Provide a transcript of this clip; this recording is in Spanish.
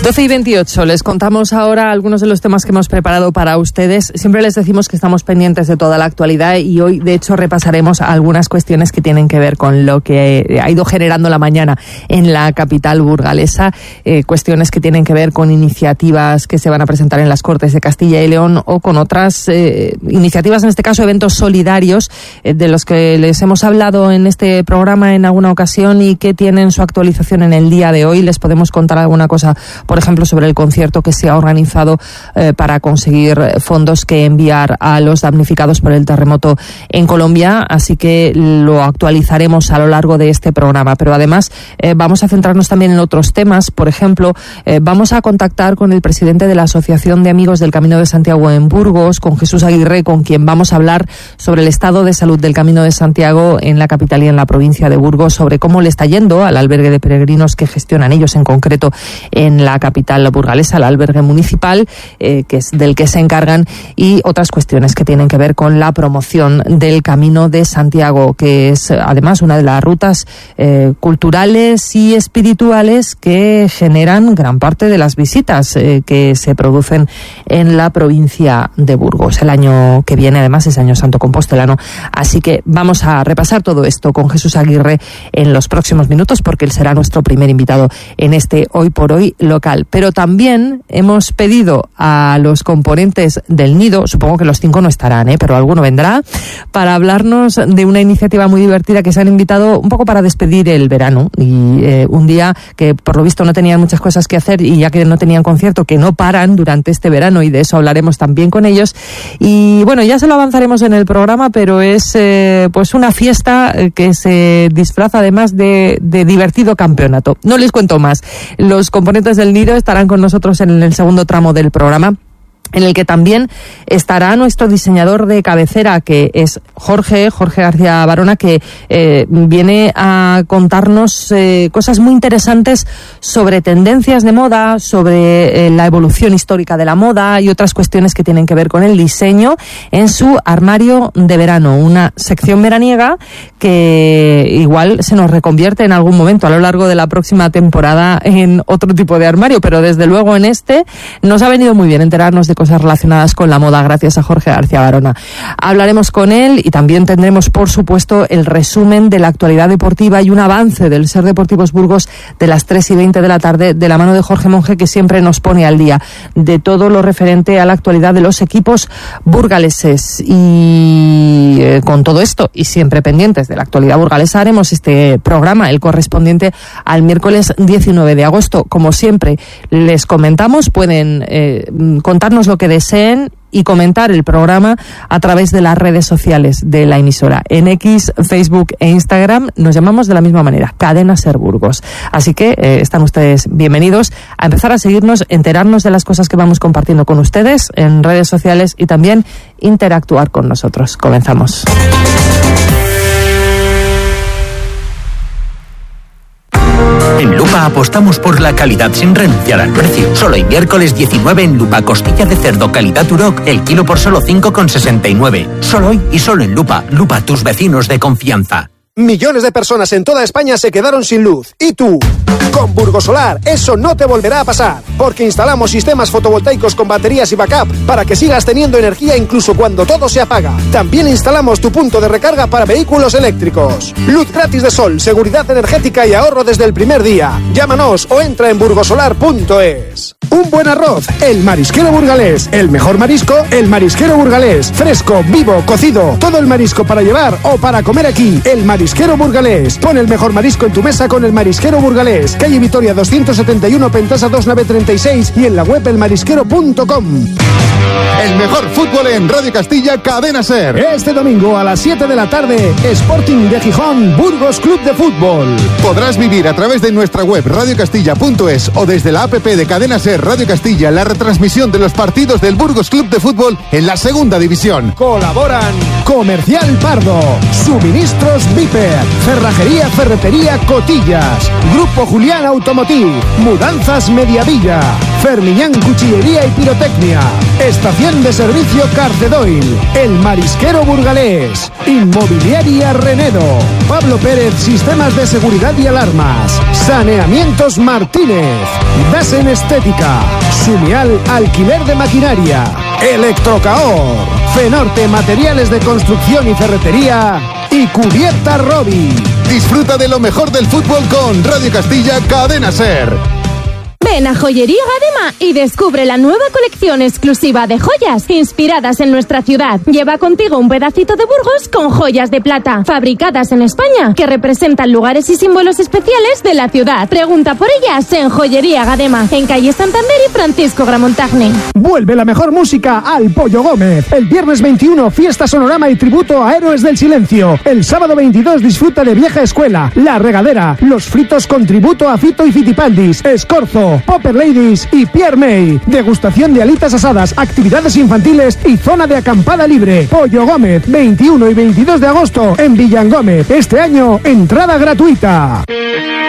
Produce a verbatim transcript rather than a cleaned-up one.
doce y veintiocho, les contamos ahora algunos de los temas que hemos preparado para ustedes. Siempre les decimos que estamos pendientes de toda la actualidad y hoy, de hecho, repasaremos algunas cuestiones que tienen que ver con lo que ha ido generando la mañana en la capital burgalesa, eh, cuestiones que tienen que ver con iniciativas que se van a presentar en las Cortes de Castilla y León o con otras eh, iniciativas, en este caso eventos solidarios, eh, de los que les hemos hablado en este programa en alguna ocasión y que tienen su actualización en el día de hoy. Les podemos contar alguna cosa, por ejemplo, sobre el concierto que se ha organizado eh, para conseguir fondos que enviar a los damnificados por el terremoto en Colombia, así que lo actualizaremos a lo largo de este programa. Pero además eh, vamos a centrarnos también en otros temas. Por ejemplo, eh, vamos a contactar con el presidente de la Asociación de Amigos del Camino de Santiago en Burgos, con Jesús Aguirre, con quien vamos a hablar sobre el estado de salud del Camino de Santiago en la capital y en la provincia de Burgos, sobre cómo le está yendo al albergue de peregrinos que gestionan ellos en concreto en la capital burgalesa, el albergue municipal, eh, que es del que se encargan, y otras cuestiones que tienen que ver con la promoción del Camino de Santiago, que es además una de las rutas eh, culturales y espirituales que generan gran parte de las visitas eh, que se producen en la provincia de Burgos. El año que viene, además, es Año Santo Compostelano, así que vamos a repasar todo esto con Jesús Aguirre en los próximos minutos, porque él será nuestro primer invitado en este Hoy por Hoy local. Pero también hemos pedido a los componentes del Nido, supongo que los cinco no estarán, ¿eh? pero alguno vendrá, para hablarnos de una iniciativa muy divertida que se han invitado un poco para despedir el verano. Y eh, un día que por lo visto no tenían muchas cosas que hacer, y ya que no tenían concierto, que no paran durante este verano, y de eso hablaremos también con ellos. Y bueno, ya se lo avanzaremos en el programa, pero es eh, pues una fiesta que se disfraza además de, de divertido campeonato. No les cuento más. Los componentes del Nido estarán con nosotros en el segundo tramo del programa, en el que también estará nuestro diseñador de cabecera, que es Jorge, Jorge García Barona, que eh, viene a contarnos eh, cosas muy interesantes sobre tendencias de moda, sobre eh, la evolución histórica de la moda y otras cuestiones que tienen que ver con el diseño en su armario de verano, una sección veraniega que igual se nos reconvierte en algún momento a lo largo de la próxima temporada en otro tipo de armario, pero desde luego en este nos ha venido muy bien enterarnos de cosas relacionadas con la moda gracias a Jorge García Barona. Hablaremos con él y también tendremos, por supuesto, el resumen de la actualidad deportiva y un avance del Ser Deportivos Burgos de las tres y veinte de la tarde, de la mano de Jorge Monge, que siempre nos pone al día de todo lo referente a la actualidad de los equipos burgaleses. Y eh, con todo esto, y siempre pendientes de la actualidad burgalesa, haremos este programa, el correspondiente al miércoles diecinueve de agosto. Como siempre les comentamos, pueden eh, contarnos lo que deseen y comentar el programa a través de las redes sociales de la emisora. En X, Facebook e Instagram nos llamamos de la misma manera, Cadena Ser Burgos. Así que eh, están ustedes bienvenidos a empezar a seguirnos, enterarnos de las cosas que vamos compartiendo con ustedes en redes sociales y también interactuar con nosotros. Comenzamos. En Lupa apostamos por la calidad sin renunciar al precio. Solo el miércoles diecinueve en Lupa, costilla de cerdo calidad Duroc, el kilo por solo cinco con sesenta y nueve. Solo hoy y solo en Lupa. Lupa, tus vecinos de confianza. Millones de personas en toda España se quedaron sin luz. ¿Y tú? Con Burgosolar, eso no te volverá a pasar, porque instalamos sistemas fotovoltaicos con baterías y backup para que sigas teniendo energía incluso cuando todo se apaga. También instalamos tu punto de recarga para vehículos eléctricos. Luz gratis de sol, seguridad energética y ahorro desde el primer día. Llámanos o entra en burgosolar punto es. Un buen arroz, el Marisquero Burgalés. El mejor marisco, el Marisquero Burgalés. Fresco, vivo, cocido, todo el marisco para llevar o para comer aquí. El Marisquero Burgalés. Pon el mejor marisco en tu mesa con el Marisquero Burgalés. Calle Vitoria doscientos setenta y uno, Pentasa dos nueve treinta y seis y en la web el marisquero punto com. El mejor fútbol en Radio Castilla, Cadena Ser. Este domingo a las siete de la tarde, Sporting de Gijón, Burgos Club de Fútbol. Podrás vivir a través de nuestra web radio castilla punto es o desde la app de Cadena Ser Radio Castilla la retransmisión de los partidos del Burgos Club de Fútbol en la segunda división. Colaboran Comercial Pardo, Suministros Viper, Cerrajería Ferretería Cotillas, Grupo Julián Automotiv, Mudanzas Mediavilla, Fermiñán Cuchillería y Pirotecnia, Estación de servicio Carcedoil, El Marisquero Burgalés, Inmobiliaria Renedo, Pablo Pérez Sistemas de Seguridad y Alarmas, Saneamientos Martínez, Dasen Estética, Sumial Alquiler de Maquinaria, Electrocaor, Fenorte Materiales de Construcción y Ferretería y Cubierta Robi. Disfruta de lo mejor del fútbol con Radio Castilla Cadena Ser. Ven a Joyería Gadema y descubre la nueva colección exclusiva de joyas inspiradas en nuestra ciudad. Lleva contigo un pedacito de Burgos con joyas de plata, fabricadas en España, que representan lugares y símbolos especiales de la ciudad. Pregunta por ellas en Joyería Gadema, en calle Santander y Francisco Gramontagne. Vuelve la mejor música al Pollo Gómez. El viernes veintiuno, fiesta sonorama y tributo a Héroes del Silencio. El sábado veintidós, disfruta de Vieja Escuela, La Regadera, Los Fritos con tributo a Fito y Fitipaldis, Escorzo, Popper Ladies y Pierre May. Degustación de alitas asadas, actividades infantiles y zona de acampada libre. Pollo Gómez, veintiuno y veintidós de agosto en Villangómez. Este año, entrada gratuita.